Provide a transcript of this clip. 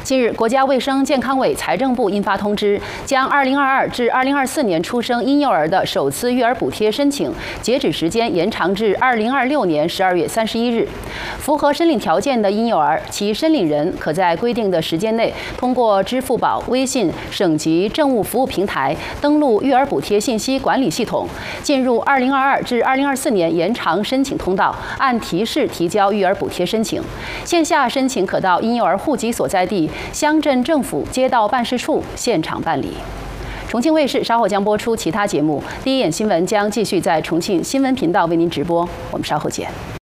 近日，国家卫生健康委、财政部印发通知，将2022至2024年出生婴幼儿的首次育儿补贴申请截止时间延长至2026年12月31日。符合申领条件的婴幼儿，其申领人可在规定的时间内，通过支付宝、微信、省级政务服务平台登录育儿补贴信息管理系统，进入2022至2024年延长申请通道，按提示提交育儿补贴申请。线下申请可到婴幼儿户籍所在地乡镇政府街道办事处现场办理。重庆卫视稍后将播出其他节目，第一眼新闻将继续在重庆新闻频道为您直播。我们稍后见。